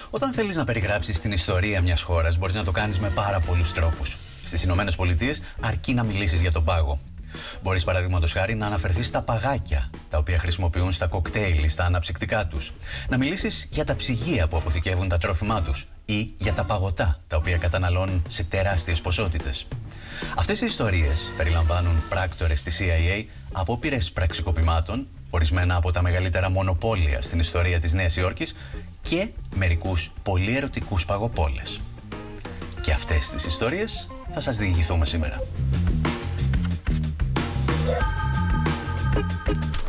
Όταν θέλεις να περιγράψεις την ιστορία μιας χώρας, μπορείς να το κάνεις με πάρα πολλούς τρόπους. Στις Ηνωμένες Πολιτείες αρκεί να μιλήσεις για τον πάγο. Μπορείς παραδείγματος χάρη να αναφερθείς στα παγάκια, τα οποία χρησιμοποιούν στα κοκτέιλ ή στα αναψυκτικά τους. Να μιλήσεις για τα ψυγεία που αποθηκεύουν τα τρόφιμά τους ή για τα παγωτά, τα οποία καταναλώνουν σε τεράστιες ποσότητες. Αυτές οι ιστορίες περιλαμβάνουν πράκτορες της CIA, απόπειρες πραξικοπημάτων, ορισμένα από τα μεγαλύτερα μονοπόλια στην ιστορία της Νέας Υόρκης και μερικούς πολύ ερωτικούς παγοπόλες. Και αυτές τις ιστορίες θα σας διηγηθούμε σήμερα.